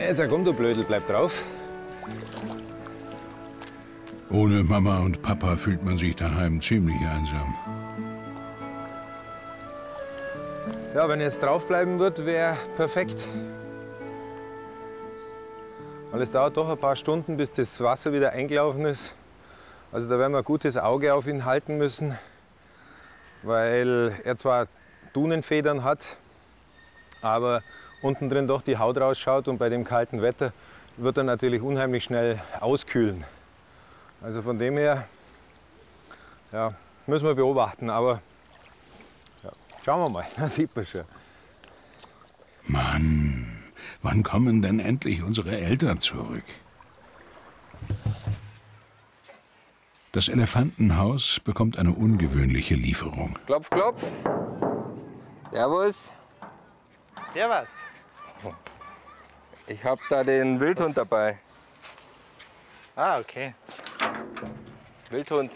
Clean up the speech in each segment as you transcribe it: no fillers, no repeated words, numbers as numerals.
Jetzt komm, du Blödel, bleib drauf. Ohne Mama und Papa fühlt man sich daheim ziemlich einsam. Ja, wenn er jetzt draufbleiben wird, wäre perfekt. Weil es dauert doch ein paar Stunden, bis das Wasser wieder eingelaufen ist. Also da werden wir ein gutes Auge auf ihn halten müssen, weil er zwar Dunenfedern hat, aber unten drin doch die Haut rausschaut und bei dem kalten Wetter wird er natürlich unheimlich schnell auskühlen. Also von dem her ja, müssen wir beobachten, aber ja, schauen wir mal, das sieht man schon. Mann, wann kommen denn endlich unsere Eltern zurück? Das Elefantenhaus bekommt eine ungewöhnliche Lieferung. Klopf, klopf. Servus. Servus. Ich hab da den Wildhund dabei. Ah, okay. Wildhund.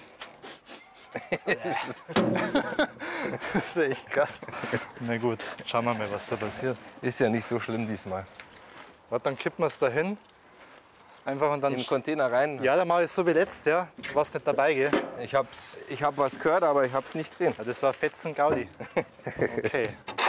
Das ist ja echt krass. Na gut, schauen wir mal, was da passiert. Ist ja nicht so schlimm diesmal. Warte, dann kippen wir es dahin. Einfach und dann. In den Container rein. Ja, dann mache ich es so wie letztes Jahr. Du warst nicht dabei, gell? Ich hab was gehört, aber ich hab's nicht gesehen. Ja, das war Fetzen Gaudi. Okay.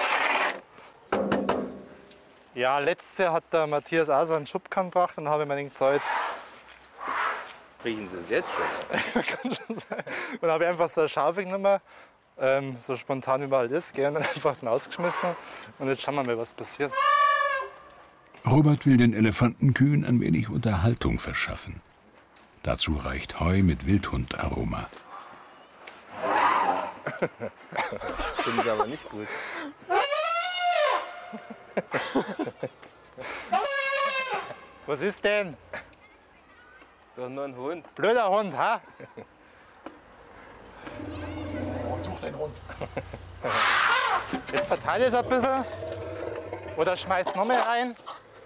Ja, letztes Jahr hat der Matthias auch so einen Schubkarren gebracht und habe ich mir gedacht, so jetzt. Riechen Sie es jetzt schon? Und dann habe ich einfach so eine Schaufel genommen, so spontan wie man halt ist, gell, und einfach dann ausgeschmissen. Und jetzt schauen wir mal, was passiert. Robert will den Elefantenkühen ein wenig Unterhaltung verschaffen. Dazu reicht Heu mit Wildhundaroma. Das finde ich aber nicht gut. Was ist denn? Ist doch nur ein Hund. Blöder Hund, ha? Such den Hund. Jetzt verteile es ein bisschen. Oder schmeiß noch mehr rein.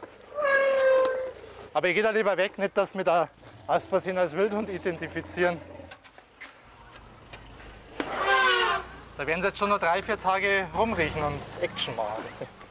Aber ich gehe da lieber weg, nicht dass wir da aus Versehen als Wildhund identifizieren. Da werden sie jetzt schon noch 3-4 Tage rumriechen und Action machen.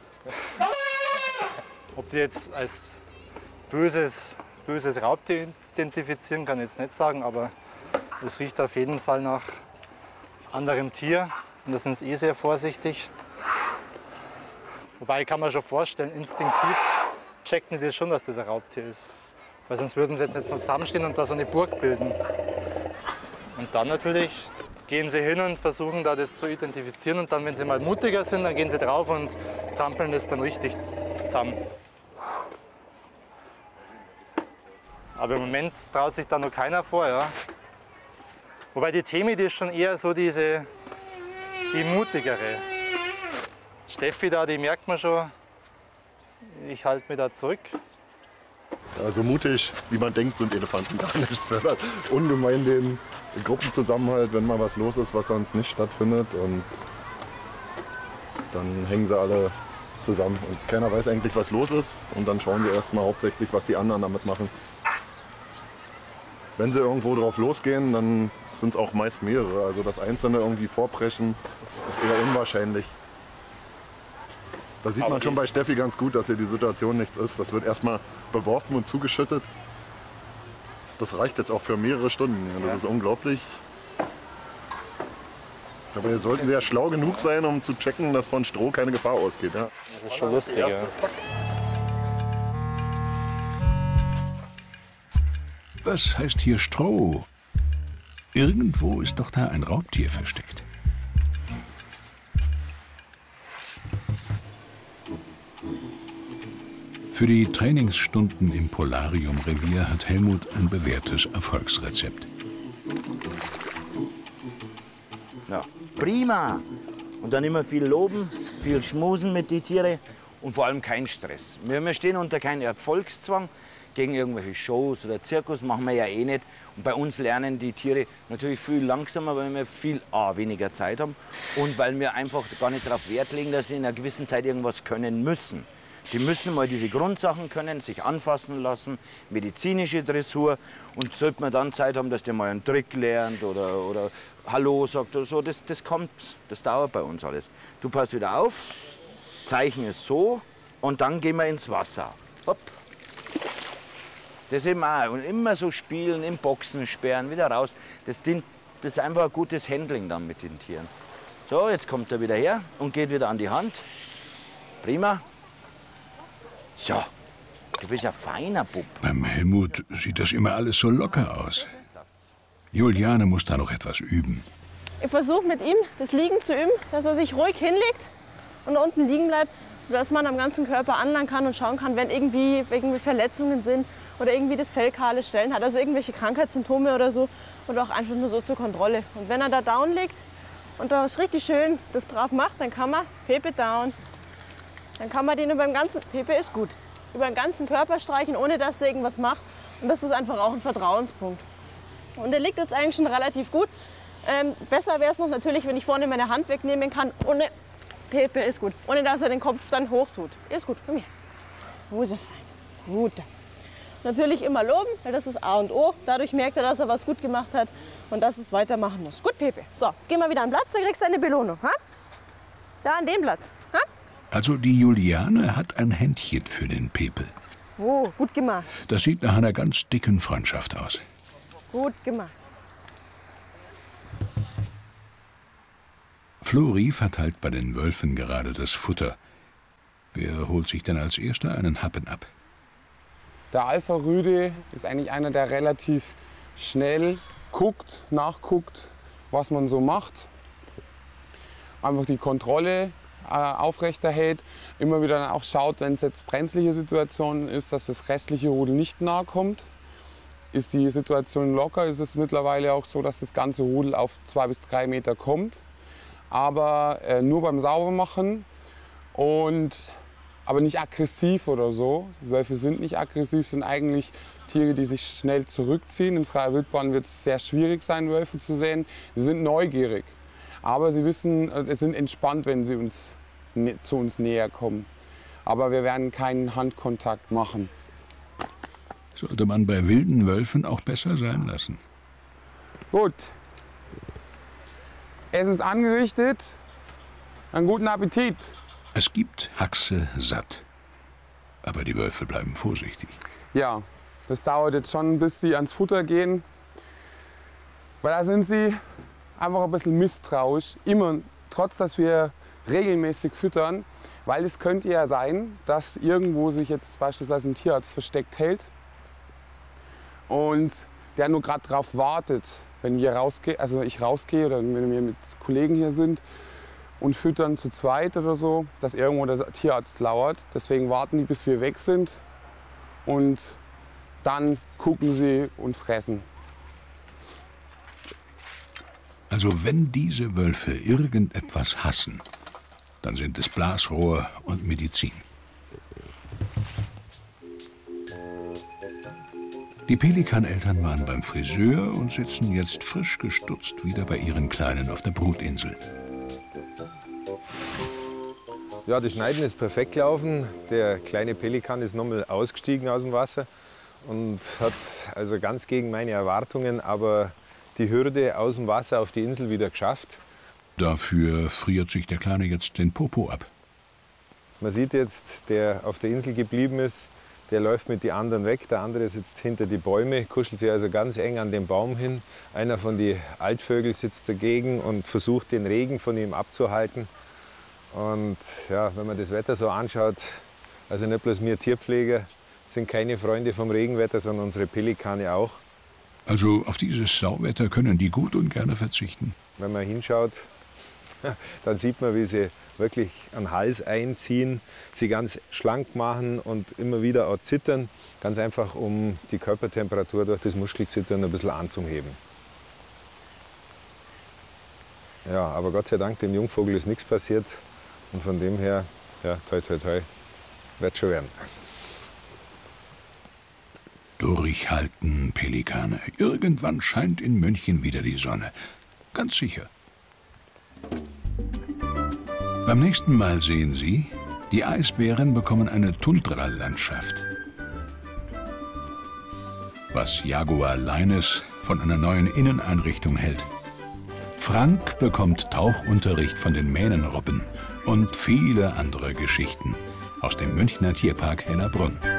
Ob die jetzt als böses Raubtier identifizieren, kann ich jetzt nicht sagen, aber es riecht auf jeden Fall nach anderem Tier und da sind sie sehr vorsichtig. Wobei, ich kann mir schon vorstellen, instinktiv checken die das schon, dass das ein Raubtier ist. Weil sonst würden sie jetzt nicht so zusammenstehen und da so eine Burg bilden. Und dann natürlich gehen sie hin und versuchen da das zu identifizieren und dann, wenn sie mal mutiger sind, dann gehen sie drauf und trampeln das dann richtig zusammen. Aber im Moment traut sich da noch keiner vor, ja. Wobei die Temi, die ist schon eher so die mutigere. Steffi da, die merkt man schon, ich halte mich da zurück. Ja, so mutig, wie man denkt, sind Elefanten gar nicht. Es fördert ungemein den Gruppenzusammenhalt, wenn mal was los ist, was sonst nicht stattfindet. Und dann hängen sie alle zusammen und keiner weiß eigentlich, was los ist. Und dann schauen sie erst mal hauptsächlich, was die anderen damit machen. Wenn sie irgendwo drauf losgehen, dann sind es auch meist mehrere. Also das Einzelne irgendwie vorbrechen ist eher unwahrscheinlich. Da sieht man schon bei Steffi ganz gut, dass hier die Situation nichts ist. Das wird erstmal beworfen und zugeschüttet. Das reicht jetzt auch für mehrere Stunden. Das ist unglaublich. Aber jetzt sollten sie ja schlau genug sein, um zu checken, dass von Stroh keine Gefahr ausgeht. Ja. Das ist schon lustig, ja. Was heißt hier Stroh? Irgendwo ist doch da ein Raubtier versteckt. Für die Trainingsstunden im Polarium-Revier hat Helmut ein bewährtes Erfolgsrezept. Ja, prima. Und dann immer viel loben, viel schmusen mit den Tieren und vor allem kein Stress. Wir stehen unter keinem Erfolgszwang. Gegen irgendwelche Shows oder Zirkus machen wir ja eh nicht. Und bei uns lernen die Tiere natürlich viel langsamer, weil wir viel weniger Zeit haben und weil wir einfach gar nicht darauf Wert legen, dass sie in einer gewissen Zeit irgendwas können müssen. Die müssen mal diese Grundsachen können, sich anfassen lassen, medizinische Dressur. Und sollte man dann Zeit haben, dass der mal einen Trick lernt oder Hallo sagt oder so, das kommt, das dauert bei uns alles. Du passt wieder auf, Zeichen ist so und dann gehen wir ins Wasser. Hopp. Das eben auch. Und immer so spielen, im Boxen sperren, wieder raus. Das ist einfach ein gutes Handling dann mit den Tieren. So, jetzt kommt er wieder her und geht wieder an die Hand. Prima. So, du bist ein feiner Bub. Beim Helmut sieht das immer alles so locker aus. Juliane muss da noch etwas üben. Ich versuche mit ihm das Liegen zu üben, dass er sich ruhig hinlegt und unten liegen bleibt, sodass man am ganzen Körper anlangen kann und schauen kann, wenn irgendwie Verletzungen sind oder irgendwie das Fell kahle Stellen hat, also irgendwelche Krankheitssymptome oder so, oder auch einfach nur so zur Kontrolle. Und wenn er da down liegt und das richtig schön das brav macht, dann kann man Pepe down. Dann kann man den über den ganzen, Pepe ist gut, über den ganzen Körper streichen, ohne dass er irgendwas macht. Und das ist einfach auch ein Vertrauenspunkt. Und der liegt jetzt eigentlich schon relativ gut. Besser wäre es noch natürlich, wenn ich vorne meine Hand wegnehmen kann, ohne, Pepe ist gut, ohne dass er den Kopf dann hoch tut. Ist gut, komm her. Wo ist er fein? Gut. Natürlich immer loben, weil das ist A und O. Dadurch merkt er, dass er was gut gemacht hat und dass es weitermachen muss. Gut, Pepe. So, jetzt gehen wir wieder an den Platz, dann kriegst du eine Belohnung. Ha? Da an dem Platz. Ha? Also die Juliane hat ein Händchen für den Pepe. Oh, gut gemacht. Das sieht nach einer ganz dicken Freundschaft aus. Gut gemacht. Flori verteilt bei den Wölfen gerade das Futter. Wer holt sich denn als Erster einen Happen ab? Der Alpha-Rüde ist eigentlich einer, der relativ schnell nachguckt, was man so macht. Einfach die Kontrolle aufrechterhält. Immer wieder dann auch schaut, wenn es jetzt brenzliche Situationen ist, dass das restliche Rudel nicht nahe kommt. Ist die Situation locker, ist es mittlerweile auch so, dass das ganze Rudel auf 2 bis 3 Meter kommt. Aber nur beim Saubermachen aber nicht aggressiv oder so. Die Wölfe sind nicht aggressiv, sind eigentlich Tiere, die sich schnell zurückziehen. In freier Wildbahn wird es sehr schwierig sein, Wölfe zu sehen. Sie sind neugierig, aber sie wissen, es sind entspannt, wenn sie zu uns näher kommen. Aber wir werden keinen Handkontakt machen. Sollte man bei wilden Wölfen auch besser sein lassen. Gut. Essen ist angerichtet. Einen guten Appetit. Es gibt Haxe satt. Aber die Wölfe bleiben vorsichtig. Ja, das dauert jetzt schon, bis sie ans Futter gehen. Weil da sind sie einfach ein bisschen misstrauisch. Immer, trotz dass wir regelmäßig füttern. Weil es könnte ja sein, dass irgendwo sich jetzt beispielsweise ein Tierarzt versteckt hält. Und der nur gerade darauf wartet, wenn wir rausgehen, also ich rausgehe oder wenn wir mit Kollegen hier sind und füttern zu zweit oder so, dass irgendwo der Tierarzt lauert. Deswegen warten die, bis wir weg sind und dann gucken sie und fressen. Also wenn diese Wölfe irgendetwas hassen, dann sind es Blasrohr und Medizin. Die Pelikaneltern waren beim Friseur und sitzen jetzt frisch gestutzt wieder bei ihren Kleinen auf der Brutinsel. Ja, das Schneiden ist perfekt gelaufen. Der kleine Pelikan ist nochmal ausgestiegen aus dem Wasser und hat also ganz gegen meine Erwartungen, aber die Hürde aus dem Wasser auf die Insel wieder geschafft. Dafür friert sich der Kleine jetzt den Popo ab. Man sieht jetzt, der auf der Insel geblieben ist, der läuft mit den anderen weg. Der andere sitzt hinter die Bäume, kuschelt sich also ganz eng an den Baum hin. Einer von den Altvögeln sitzt dagegen und versucht, den Regen von ihm abzuhalten. Und ja, wenn man das Wetter so anschaut, also nicht bloß wir Tierpfleger sind keine Freunde vom Regenwetter, sondern unsere Pelikane auch. Also auf dieses Sauwetter können die gut und gerne verzichten. Wenn man hinschaut, dann sieht man, wie sie wirklich einen Hals einziehen, sie ganz schlank machen und immer wieder auch zittern. Ganz einfach, um die Körpertemperatur durch das Muskelzittern ein bisschen anzuheben. Ja, aber Gott sei Dank, dem Jungvogel ist nichts passiert. Und von dem her, ja, toi, toi, toi, wird schon werden. Durchhalten, Pelikane. Irgendwann scheint in München wieder die Sonne. Ganz sicher. Beim nächsten Mal sehen Sie, die Eisbären bekommen eine Tundralandschaft. Was Jaguar Leines von einer neuen Inneneinrichtung hält. Frank bekommt Tauchunterricht von den Mähnenrobben und viele andere Geschichten aus dem Münchner Tierpark Hellerbrunn.